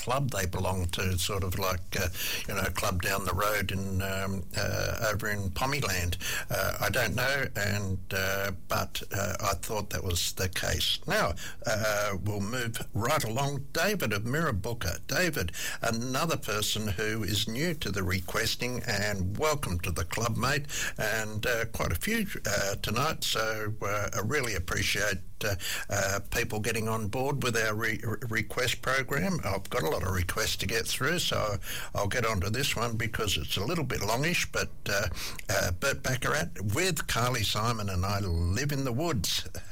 club they belong to, sort of like, a club down the road in over in Pommyland. I don't know, but I thought that was the case. Now, we'll move right along. David of Mirrabooka. David, another person who is new to the requesting, and welcome to the club, mate, and quite a few tonight, so I really appreciate people getting on board with our request program. I've got a lot of requests to get through, so I'll get onto this one because it's a little bit longish, but Bert Baccarat with Carly Simon and I Live in the Woods.